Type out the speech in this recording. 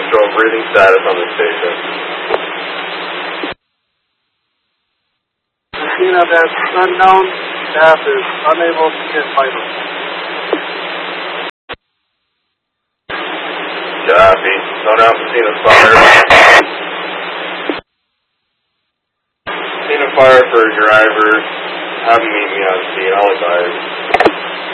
Central, breathing status on the station. Messina, that's unknown. Staff is unable to get vitals. Copy. Phone out Messina Fire. Messina Fire for driver. Have him meet me on scene. I'll advise.